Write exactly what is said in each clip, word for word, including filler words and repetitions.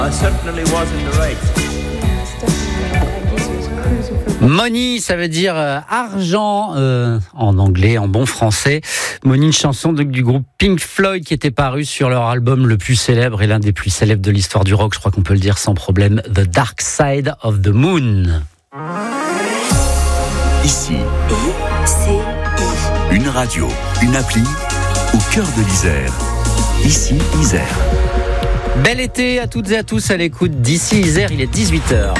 Money, ça veut dire euh, argent euh, en anglais, en bon français. Money, une chanson donc, du groupe Pink Floyd qui était paru sur leur album le plus célèbre et l'un des plus célèbres de l'histoire du rock, je crois qu'on peut le dire sans problème, The Dark Side of the Moon. Ici, une radio, une appli au cœur de l'Isère. Ici, Isère. Bel été à toutes et à tous à l'écoute d'Ici Isère, il est dix-huit heures.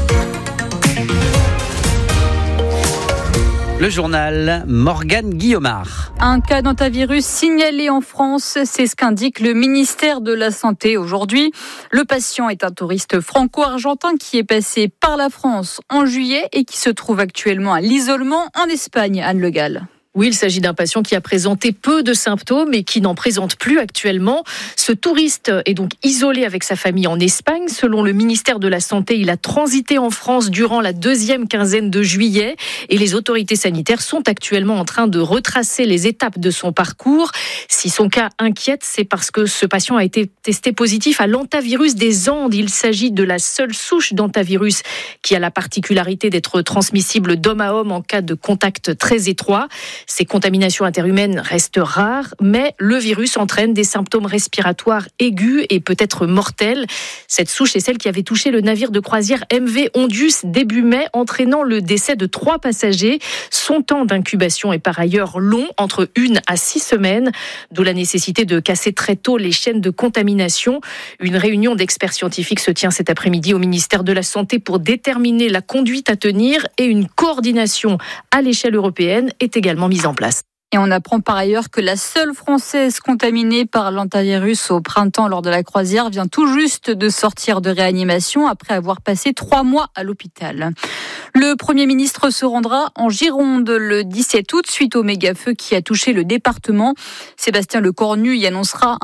Le journal Morgane Guillaumard. Un cas d'hantavirus signalé en France, c'est ce qu'indique le ministère de la Santé aujourd'hui. Le patient est un touriste franco-argentin qui est passé par la France en juillet et qui se trouve actuellement à l'isolement en Espagne, Anne Le Gall. Oui, il s'agit d'un patient qui a présenté peu de symptômes et qui n'en présente plus actuellement. Ce touriste est donc isolé avec sa famille en Espagne. Selon le ministère de la Santé, il a transité en France durant la deuxième quinzaine de juillet et les autorités sanitaires sont actuellement en train de retracer les étapes de son parcours. Si son cas inquiète, c'est parce que ce patient a été testé positif à l'hantavirus des Andes. Il s'agit de la seule souche d'hantavirus qui a la particularité d'être transmissible d'homme à homme en cas de contact très étroit. Ces contaminations interhumaines restent rares, mais le virus entraîne des symptômes respiratoires aigus et peut-être mortels. Cette souche est celle qui avait touché le navire de croisière M V Ondius début mai, entraînant le décès de trois passagers. Son temps d'incubation est par ailleurs long, entre une à six semaines, d'où la nécessité de casser très tôt les chaînes de contamination. Une réunion d'experts scientifiques se tient cet après-midi au ministère de la Santé pour déterminer la conduite à tenir et une coordination à l'échelle européenne est également mise en place. Et on apprend par ailleurs que la seule Française contaminée par l'hantavirus au printemps lors de la croisière vient tout juste de sortir de réanimation après avoir passé trois mois à l'hôpital. Le Premier ministre se rendra en Gironde le dix-sept août suite au méga-feu qui a touché le département. Sébastien Lecornu y annoncera